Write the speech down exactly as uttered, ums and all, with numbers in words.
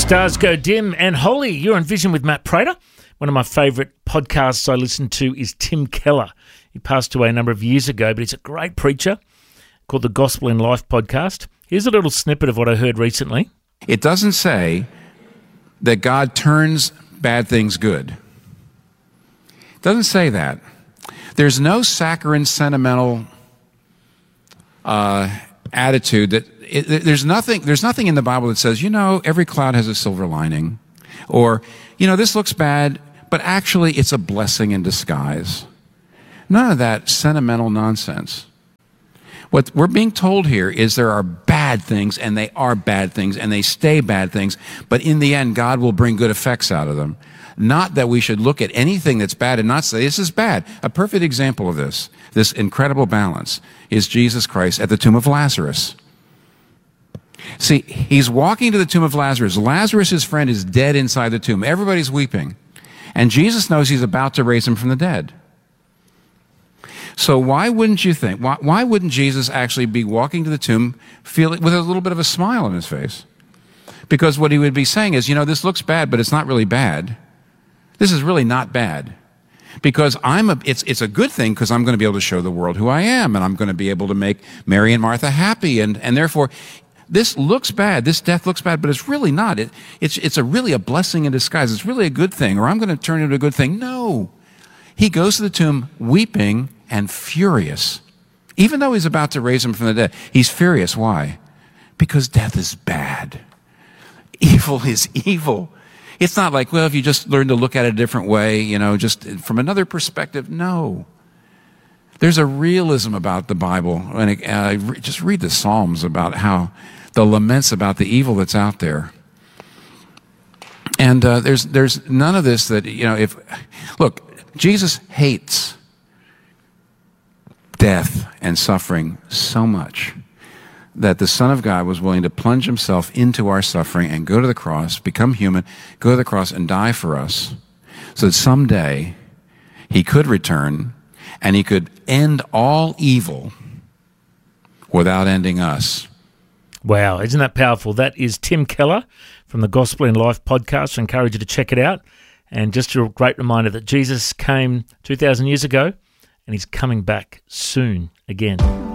Stars Go Dim and Holy, you're on Vision with Matt Prater. One of my favourite podcasts I listen to is Tim Keller. He passed away a number of years ago, but he's a great preacher called the Gospel in Life podcast. Here's a little snippet of what I heard recently. It doesn't say that God turns bad things good. It doesn't say that. There's no saccharine, sentimental uh, attitude that it, there's nothing. There's nothing in the Bible that says, you know, every cloud has a silver lining, or you know, this looks bad, but actually it's a blessing in disguise. None of that sentimental nonsense. What we're being told here is there are bad things, and they are bad things, and they stay bad things, but in the end, God will bring good effects out of them. Not that we should look at anything that's bad and not say, this is bad. A perfect example of this, this incredible balance, is Jesus Christ at the tomb of Lazarus. See, he's walking to the tomb of Lazarus. Lazarus, his friend, is dead inside the tomb. Everybody's weeping. And Jesus knows he's about to raise him from the dead. So why wouldn't you think, why, why wouldn't Jesus actually be walking to the tomb feeling, with a little bit of a smile on his face? Because what he would be saying is, you know, this looks bad, but it's not really bad. This is really not bad. Because I'm a, it's, it's a good thing because I'm going to be able to show the world who I am, and I'm going to be able to make Mary and Martha happy, and, and therefore, this looks bad, this death looks bad, but it's really not. It, it's, it's a really a blessing in disguise. It's really a good thing, or I'm going to turn it into a good thing. No. He goes to the tomb weeping and furious. Even though he's about to raise him from the dead, he's furious. Why? Because death is bad. Evil is evil. It's not like, well, if you just learn to look at it a different way, you know, just from another perspective. No. There's a realism about the Bible. And it, uh, just read the Psalms about how the laments about the evil that's out there. And uh, there's there's none of this that, you know, if, look, Jesus hates death and suffering so much that the Son of God was willing to plunge himself into our suffering and go to the cross, become human, go to the cross and die for us, so that someday he could return and he could end all evil without ending us. Wow, isn't that powerful? That is Tim Keller from the Gospel in Life podcast. I encourage you to check it out. And just a great reminder that Jesus came two thousand years ago, and he's coming back soon again.